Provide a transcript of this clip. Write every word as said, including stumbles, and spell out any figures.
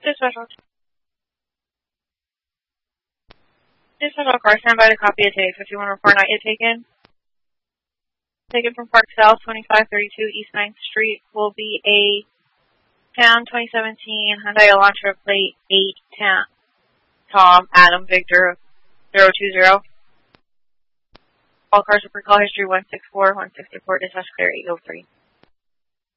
Dispatch. Dispatch all cars, stand by to copy a take. fifty-one report not yet taken. Taken from Park South, twenty-five thirty-two East ninth Street, will be a Town twenty seventeen Hyundai Elantra plate eight Town Tom Adam Victor zero two zero. All cars with pre-call history one six four, one six four, dispatch clear eight oh three.